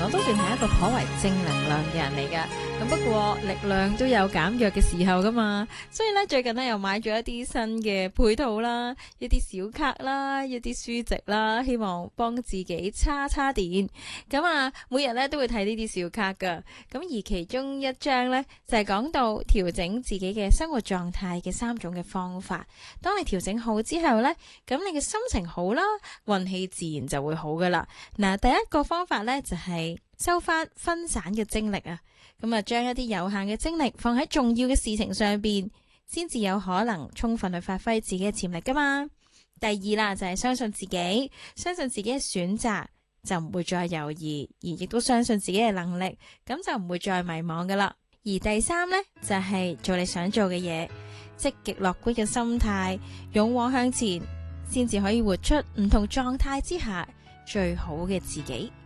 我都算係一個頗為正能量嘅人嚟噶。咁不過力量都有減弱嘅時候噶嘛，所以咧最近咧又買咗一啲新嘅配套啦，一啲小卡啦，一啲書籍啦，希望幫自己叉電。咁啊，每日咧都會睇呢啲小卡噶。咁而其中一張咧就係講到調整自己嘅生活狀態嘅3種嘅方法。當你調整好之後咧，咁你嘅心情好啦，運氣自然就會好噶啦。嗱，第一個方法咧就係收翻分散嘅精力啊。咁啊，將一啲有限嘅精力放喺重要嘅事情上邊，先至有可能充分去發揮自己嘅潛力噶嘛。第二啦，就係相信自己，相信自己嘅選擇，就唔會再猶豫，而亦都相信自己嘅能力，咁就唔會再迷茫噶啦。而第三呢，就係做你想做嘅嘢，積極樂觀嘅心態，勇往向前，先至可以活出唔同狀態之下最好嘅自己。